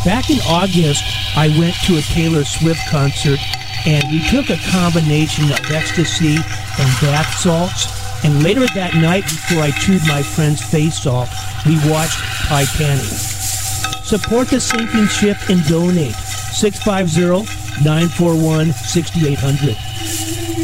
Back in August, I went to a Taylor Swift concert, and we took a combination of ecstasy and bath salts. And later that night, before I chewed my friend's face off, we watched Titanic. Support the sinking ship and donate. 650-941-6800.